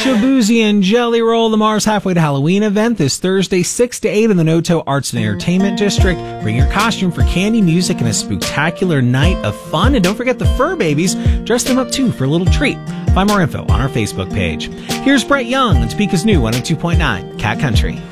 Shabuzi and Jelly Roll, the Mars Halfway to Halloween event this Thursday, 6 to 8 in the Noto Arts and Entertainment District. Bring your costume for candy, music, and a spectacular night of fun. And don't forget the fur babies. Dress them up, too, for a little treat. Find more info on our Facebook page. Here's Brett Young on Topeka's new 102.9 Cat Country.